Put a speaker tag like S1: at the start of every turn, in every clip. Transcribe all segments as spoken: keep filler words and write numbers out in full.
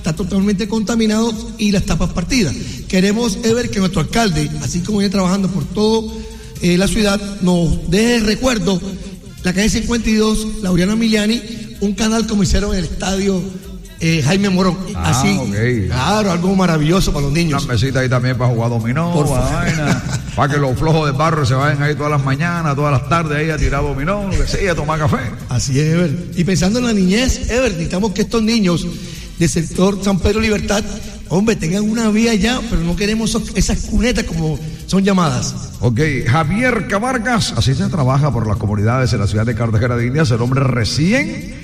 S1: está totalmente contaminado y las tapas partidas. Queremos ver que nuestro alcalde, así como viene trabajando por toda eh, la ciudad, nos deje el recuerdo, la calle cincuenta y dos, Laureano Emiliani, un canal como hicieron en el estadio eh, Jaime Morón.
S2: Ah,
S1: así,
S2: okay.
S1: Claro, algo maravilloso para los niños.
S2: Una mesita ahí también para jugar dominó,
S1: por
S2: vaina, para que los flojos de barrio se vayan ahí todas las mañanas, todas las tardes ahí a tirar dominó, lo que sea, a tomar café.
S1: Así es, Ever. Y pensando en la niñez, Ever, necesitamos que estos niños del sector San Pedro Libertad, hombre, tengan una vía ya, pero no queremos esas cunetas como son llamadas.
S2: Ok, Javier Cabargas, así se trabaja por las comunidades en la ciudad de Cartagena de Indias, el hombre recién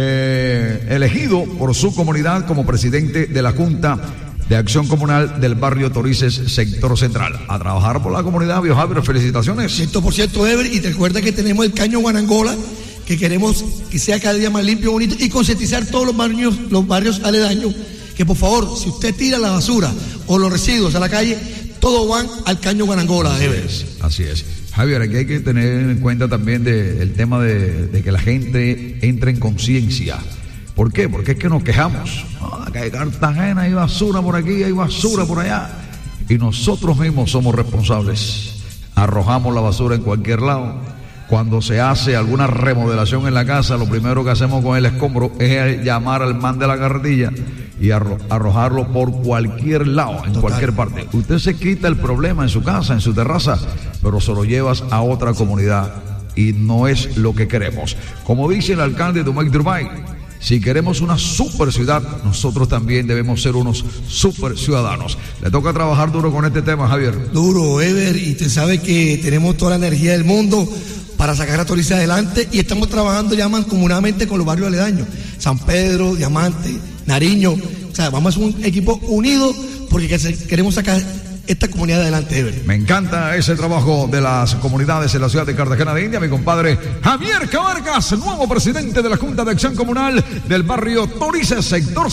S2: eh, elegido por su comunidad como presidente de la Junta de Acción Comunal del barrio Torices, sector central. A trabajar por la comunidad, viejo Javier, felicitaciones.
S1: cien por ciento, Ever, y te recuerda que tenemos el caño Guanangola, que queremos que sea cada día más limpio, bonito, y concientizar todos los barrios, los barrios aledaños, que por favor, si usted tira la basura o los residuos a la calle, todos van al caño Guanangola.
S2: Así es, así es. Javier, aquí hay que tener en cuenta también de, el tema de, de que la gente entre en conciencia. ¿Por qué? Porque es que nos quejamos. Ah, que hay Cartagena, hay basura por aquí, hay basura por allá. Y nosotros mismos somos responsables. Arrojamos la basura en cualquier lado. Cuando se hace alguna remodelación en la casa, lo primero que hacemos con el escombro es llamar al man de la carretilla y arro- arrojarlo por cualquier lado, en Total. cualquier parte. Usted se quita el problema en su casa, en su terraza, pero se lo llevas a otra comunidad y no es lo que queremos. Como dice el alcalde Dumec Durbay, si queremos una super ciudad, nosotros también debemos ser unos super ciudadanos. Le toca trabajar duro con este tema, Javier.
S1: Duro, Ever, y usted sabe que tenemos toda la energía del mundo para sacar a Torices adelante y estamos trabajando ya mancomunadamente con los barrios aledaños, San Pedro, Diamante, Nariño. O sea, vamos a ser un equipo unido porque queremos sacar esta comunidad adelante, Ever.
S2: Me encanta ese trabajo de las comunidades en la ciudad de Cartagena de India, mi compadre Javier Cabargas, nuevo presidente de la Junta de Acción Comunal del barrio Torices, sector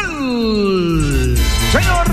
S2: central. Señor.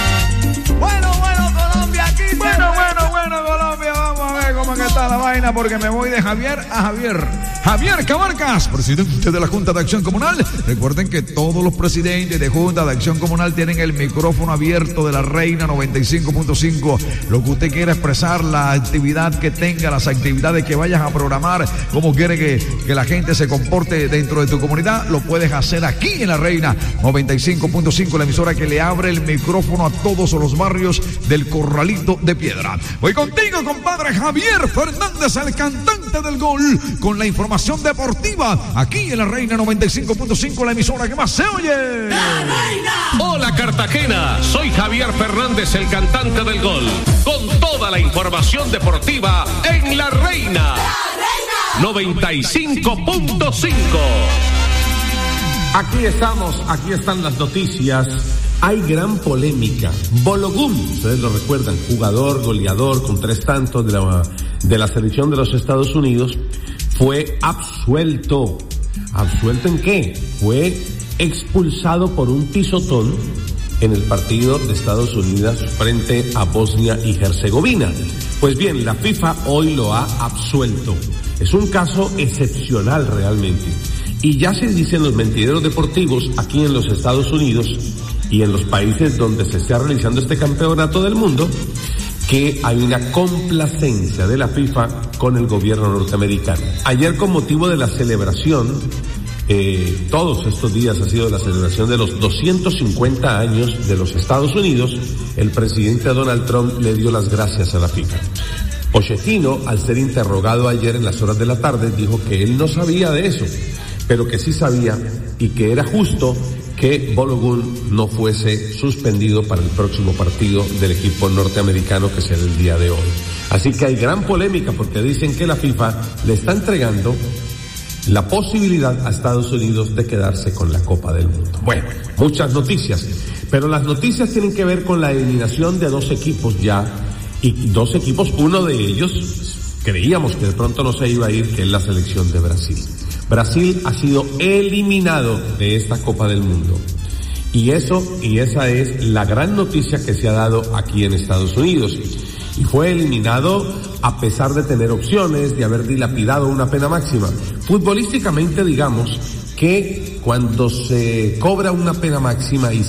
S2: Bueno, bueno, Colombia, aquí. Bueno, bueno, bueno, Colombia, vamos a ver cómo está la vaina, porque me voy de Javier a Javier. Javier Cabargas, presidente de la Junta de Acción Comunal. Recuerden que todos los presidentes de Junta de Acción Comunal tienen el micrófono abierto de la Reina noventa y cinco punto cinco. Lo que usted quiera expresar, la actividad que tenga, las actividades que vayas a programar, cómo quiere que, que la gente se comporte dentro de tu comunidad, lo puedes hacer aquí en la Reina noventa y cinco punto cinco, la emisora que le abre el micrófono a todos los barrios del Corralito de Piedra. Voy contigo, compadre Javier Fernández, el cantante del gol, con la información deportiva aquí en la Reina noventa y cinco punto cinco, la emisora que más se oye.
S3: ¡La Reina! Hola Cartagena, soy Javier Fernández, el cantante del gol, con toda la información deportiva en la Reina, ¡La Reina! noventa y cinco punto cinco.
S4: Aquí estamos, aquí están las noticias. Hay gran polémica. Balogun, ustedes lo recuerdan, jugador, goleador con tres tantos de la, de la selección de los Estados Unidos, fue absuelto. ¿Absuelto en qué? Fue expulsado por un pisotón en el partido de Estados Unidos frente a Bosnia y Herzegovina. Pues bien, la FIFA hoy lo ha absuelto. Es un caso excepcional realmente. Y ya se dicen los mentideros deportivos aquí en los Estados Unidos y en los países donde se está realizando este campeonato del mundo, que hay una complacencia de la FIFA con el gobierno norteamericano. Ayer, con motivo de la celebración, eh, todos estos días ha sido la celebración de los doscientos cincuenta años de los Estados Unidos, el presidente Donald Trump le dio las gracias a la FIFA. Pochettino, al ser interrogado ayer en las horas de la tarde, dijo que él no sabía de eso, pero que sí sabía y que era justo que Balogun no fuese suspendido para el próximo partido del equipo norteamericano que será el día de hoy. Así que hay gran polémica porque dicen que la FIFA le está entregando la posibilidad a Estados Unidos de quedarse con la Copa del Mundo. Bueno, muchas noticias, pero las noticias tienen que ver con la eliminación de dos equipos ya, y dos equipos, uno de ellos creíamos que de pronto no se iba a ir, que es la selección de Brasil. Brasil ha sido eliminado de esta Copa del Mundo. Y eso, y esa es la gran noticia que se ha dado aquí en Estados Unidos. Y fue eliminado a pesar de tener opciones, de haber dilapidado una pena máxima. Futbolísticamente, digamos que cuando se cobra una pena máxima y